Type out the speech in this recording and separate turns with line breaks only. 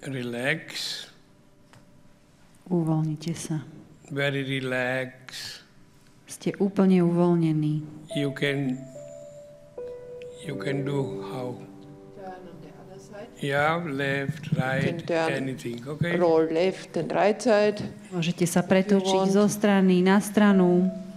Relax.
Uvoľnite sa.
Very relax.
Ste úplne uvoľnení.
You can do how? Yeah, left, right, anything. Okay.
Roll left and right side.
Môžete sa pretočiť zo strany na stranu.